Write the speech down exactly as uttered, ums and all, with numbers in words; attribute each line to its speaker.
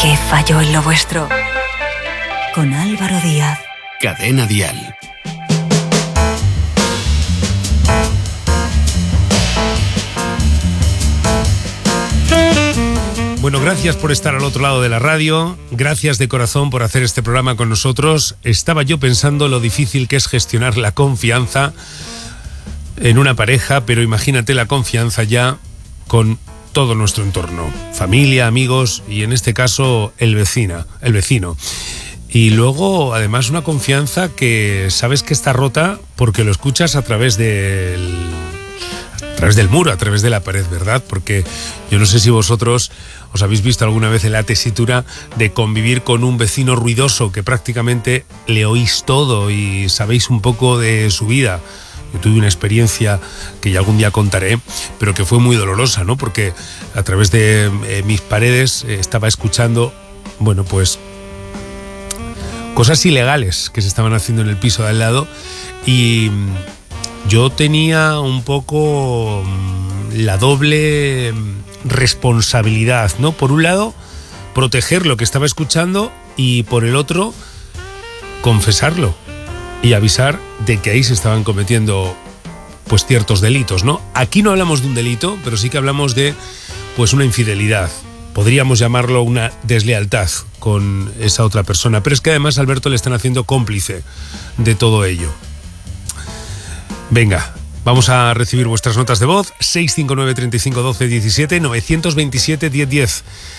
Speaker 1: ¿Qué falló en lo vuestro? Con Álvaro Díaz.
Speaker 2: Cadena Dial.
Speaker 3: Bueno, gracias por estar al otro lado de la radio, gracias de corazón por hacer este programa con nosotros. Estaba yo pensando lo difícil que es gestionar la confianza en una pareja, pero imagínate la confianza ya con todo nuestro entorno, familia, amigos y en este caso el vecina, el vecino. Y luego, además, una confianza que sabes que está rota porque lo escuchas a través del... a través del muro, a través de la pared, ¿verdad? Porque yo no sé si vosotros os habéis visto alguna vez en la tesitura de convivir con un vecino ruidoso que prácticamente le oís todo y sabéis un poco de su vida. Yo tuve una experiencia que ya algún día contaré, pero que fue muy dolorosa, ¿no? Porque a través de eh, mis paredes eh, estaba escuchando, bueno, pues cosas ilegales que se estaban haciendo en el piso de al lado y yo tenía un poco la doble responsabilidad, ¿no? Por un lado, proteger lo que estaba escuchando y por el otro, confesarlo y avisar de que ahí se estaban cometiendo pues ciertos delitos, ¿no? Aquí no hablamos de un delito, pero sí que hablamos de pues una infidelidad. Podríamos llamarlo una deslealtad con esa otra persona, pero es que además a Alberto le están haciendo cómplice de todo ello. Venga, vamos a recibir vuestras notas de voz. seis cinco nueve, treinta y cinco, doce, diecisiete, novecientos veintisiete, diez diez.